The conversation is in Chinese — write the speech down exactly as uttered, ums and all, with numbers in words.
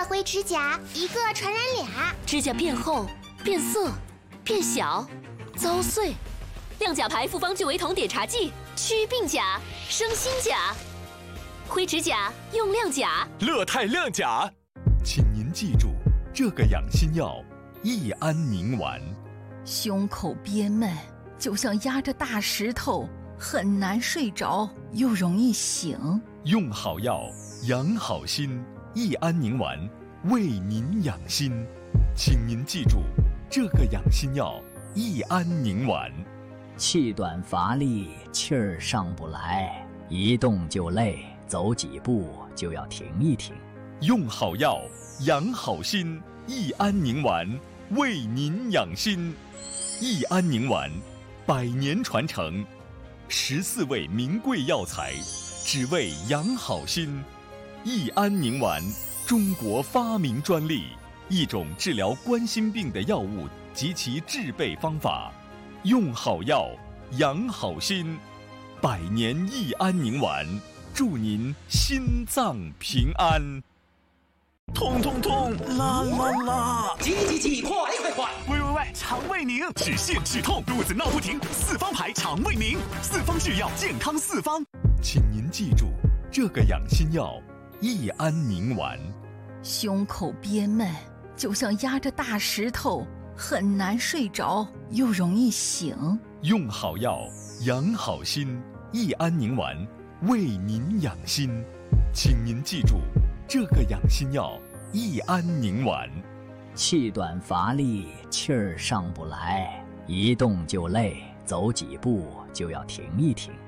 灰指甲，一个传染俩。 指甲变厚、变色、变小、遭碎。亮甲牌复方聚维酮碘茶剂，祛病甲，生新甲。灰指甲用亮甲， 乐泰亮甲。请您记住，这个养心药益安宁丸。 胸口憋闷，就像压着大石头，很难睡着，又容易醒。 用好药，养好心。益安宁丸为您养心，请您记住，这个养心药益安宁丸。 气短乏力，气儿上不来，一动就累，走几步就要停一停。 用好药，养好心。益安宁丸为您养心。益安宁丸，百年传承，十四味名贵药材，只为养好心。益安宁丸，中国发明专利，一种治疗冠心病的药物及其制备方法。用好药，养好心。百年益安宁丸，祝您心脏平安。 痛痛痛，啦啦啦！ 急急急，快快快！ 喂喂喂，肠胃宁止泻止痛，肚子闹不停，四方牌肠胃宁，四方制药，健康四方。 请您记住，这个养心药益安宁丸。 胸口憋闷，就像压着大石头，很难睡着，又容易醒。 用好药，养好心。益安宁丸为您养心，请您记住，这个养心药益安宁丸。 气短乏力，气儿上不来，一动就累，走几步就要停一停。